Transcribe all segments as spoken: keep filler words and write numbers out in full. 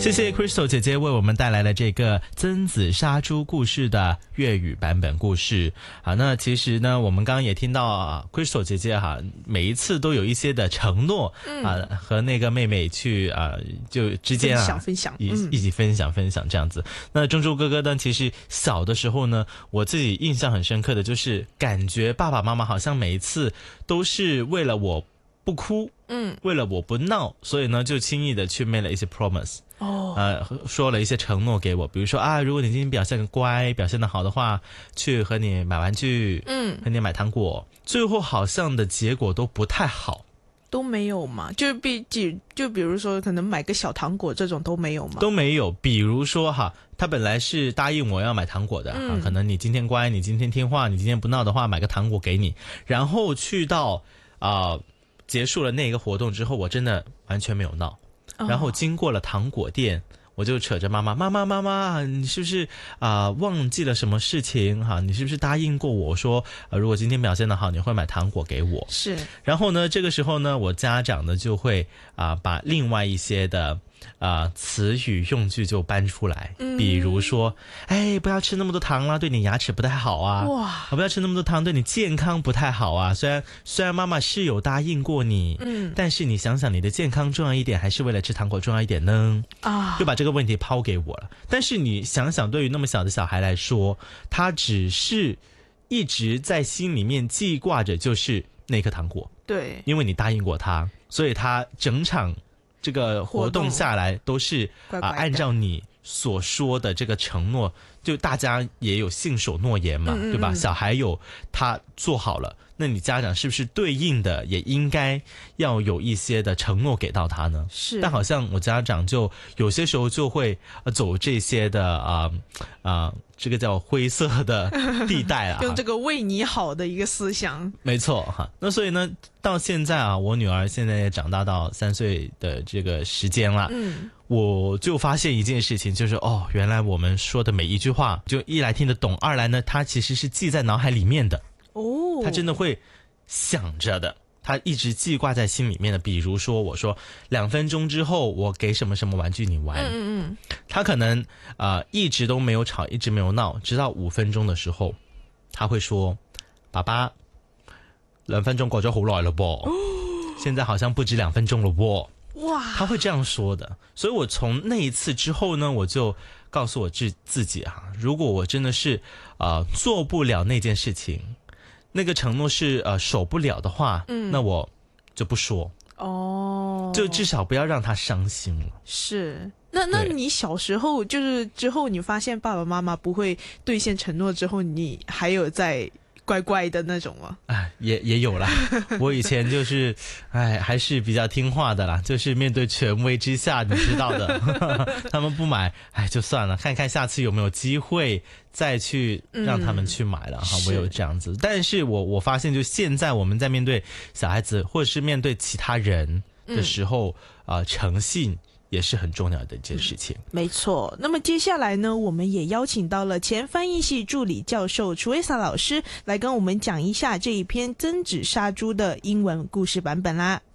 谢谢 Crystal 姐姐为我们带来了这个曾子杀猪故事的粤语版本故事。好，那其实呢，我们刚刚也听到啊 Crystal 姐姐哈，每一次都有一些的承诺、嗯、啊，和那个妹妹去啊，就之间啊分享分享， 一、嗯、一起分享分享这样子。那中珠哥哥呢，其实小的时候呢，我自己印象很深刻的就是感觉爸爸妈妈好像每一次都是为了我不哭，嗯，为了我不闹，所以呢就轻易的去 make 了一些 promise。哦，呃，说了一些承诺给我，比如说啊，如果你今天表现乖，表现得好的话，去和你买玩具，嗯，和你买糖果。最后好像的结果都不太好， 都没有嘛？就比就比如说，可能买个小糖果这种都没有吗？ 都没有。比如说哈，他本来是答应我要买糖果的，嗯啊、可能你今天乖，你今天听话，你今天不闹的话，买个糖果给你。然后去到啊、呃、结束了那个活动之后，我真的完全没有闹。然后经过了糖果店，我就扯着妈妈，妈妈妈妈，你是不是啊、呃、忘记了什么事情哈？你是不是答应过我说，呃，如果今天表现得好，你会买糖果给我？ 是。 然后呢，这个时候呢，我家长呢就会啊、呃、把另外一些的啊、呃、词语用句就搬出来，嗯、比如说，哎，不要吃那么多糖啦，对你牙齿不太好啊。哇！不要吃那么多糖，对你健康不太好啊。虽然虽然妈妈是有答应过你，嗯，但是你想想，你的健康重要一点，还是为了吃糖果重要一点呢？啊，就把这个问题抛给我了。但是你想想，对于那么小的小孩来说，他只是一直在心里面记挂着，就是那颗糖果。 对， 因为你答应过他，所以他整场这个活动下来都是啊、呃、按照你所说的这个承诺，就大家也有信守诺言嘛，嗯嗯对吧？小孩有他做好了，那你家长是不是对应的也应该要有一些的承诺给到他呢？ 是， 但好像我家长就有些时候就会走这些的啊啊、呃呃，这个叫灰色的地带啊， 用这个为你好的一个思想， 没错哈。那所以呢，到现在啊，我女儿现在也长大到三岁的这个时间了，嗯。我就发现一件事情，就是哦，原来我们说的每一句话，就一来听得懂，二来呢，它其实是记在脑海里面的。哦，他真的会想着的，他一直记挂在心里面的。比如说，我说两分钟之后，我给什么什么玩具你玩，嗯嗯，他可能啊、呃、一直都没有吵，一直没有闹，直到五分钟的时候，他会说：“爸爸，两分钟过咗好耐了啵，现在好像不止两分钟了啵。”哇，他会这样说的。所以我从那一次之后呢，我就告诉我自自己哈、啊，如果我真的是呃做不了那件事情，那个承诺是呃守不了的话，嗯，那我就不说哦，就至少不要让他伤心了。 是。那那你小时候就是之后你发现爸爸妈妈不会兑现承诺之后，你还有在乖乖的那种吗？ 哎，也也有啦。我以前就是，哎，还是比较听话的啦。就是面对权威之下，你知道的，他们不买，哎，就算了，看看下次有没有机会再去让他们去买了哈。我有这样子，但是我我发现，就现在我们在面对小孩子或者是面对其他人的时候，啊、嗯呃，诚信也是很重要的一件事情、嗯、 没错。那么接下来呢，我们也邀请到了前翻译系助理教授楚维萨老师来跟我们讲一下这一篇曾子杀猪的英文故事版本啦。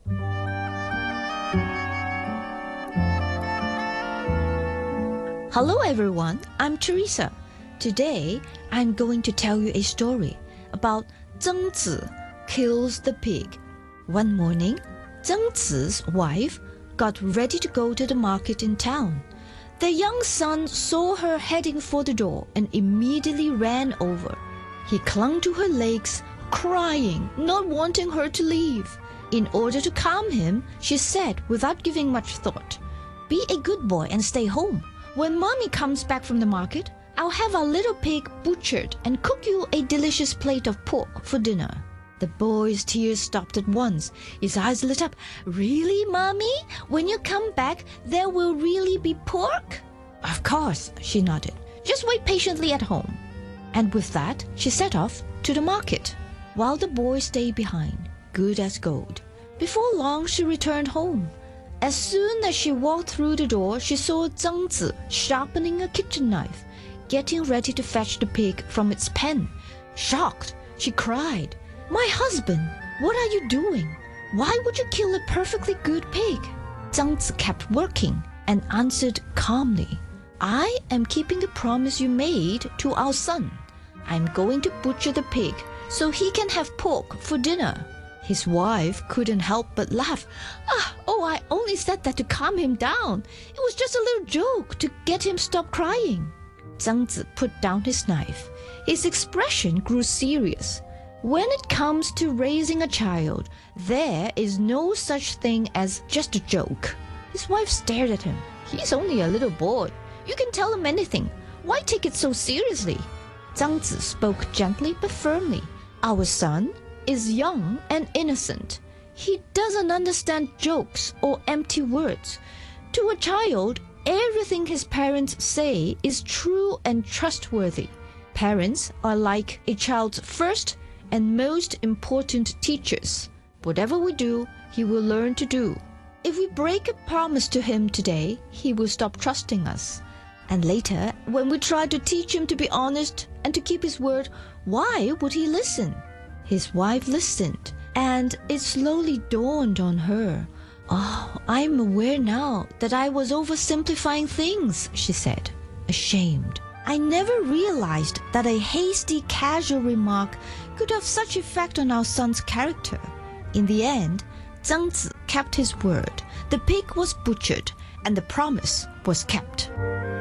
Hello everyone, I'm Teresa. Today I'm going to tell you a story about Zheng Zi kills the pig. One morning, Zheng Zi's wife got ready to go to the market in town. The young son saw her heading for the door and immediately ran over. He clung to her legs, crying, not wanting her to leave. In order to calm him, she said without giving much thought, "Be a good boy and stay home. When mommy comes back from the market, I'll have our little pig butchered and cook you a delicious plate of pork for dinner." The boy's tears stopped at once. His eyes lit up. "Really, Mommy? When you come back, there will really be pork?" "Of course," she nodded. "Just wait patiently at home." And with that, she set off to the market, while the boy stayed behind, good as gold. Before long, she returned home. As soon as she walked through the door, she saw Zheng Zi sharpening a kitchen knife, getting ready to fetch the pig from its pen. Shocked, she cried, "My husband, what are you doing? Why would you kill a perfectly good pig?" Zheng Zi kept working and answered calmly, I am keeping the promise you made to our son. I'm going to butcher the pig so he can have pork for dinner. His wife couldn't help but laugh. Ah, oh, I only said that to calm him down. It was just a little joke to get him stop crying. Zhang Zi put down his knife. His expression grew serious. When it comes to raising a child, there is no such thing as just a joke. His wife stared at him. He's only a little boy. You can tell him anything. Why take it so seriously? Zhang Zi spoke gently but firmly. Our son is young and innocent. He doesn't understand jokes or empty words. To a child, everything his parents say is true and trustworthy. Parents are like a child's first and most important teachers. Whatever we do, he will learn to do. If we break a promise to him today, he will stop trusting us. And later, when we try to teach him to be honest and to keep his word, why would he listen? His wife listened, and it slowly dawned on her. Oh, I'm aware now that I was oversimplifying things, she said, ashamed. I never realized that a hasty, casual remark could have such effect on our son's character. In the end, Zhang Zi kept his word. The pig was butchered, and the promise was kept.